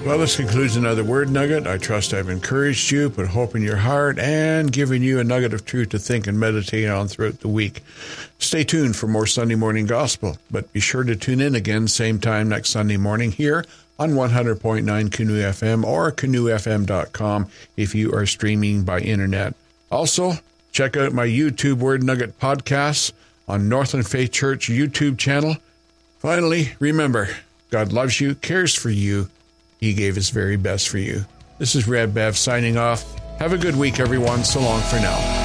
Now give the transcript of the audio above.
Well, this concludes another Word Nugget. I trust I've encouraged you, put hope in your heart, and given you a nugget of truth to think and meditate on throughout the week. Stay tuned for more Sunday Morning Gospel, but be sure to tune in again same time next Sunday morning here on 100.9 Canoe FM or canoefm.com if you are streaming by internet. Also, check out my YouTube Word Nugget podcasts on Northland Faith Church YouTube channel. Finally, remember, God loves you, cares for you. He gave his very best for you. This is Red Bev signing off. Have a good week, everyone. So long for now.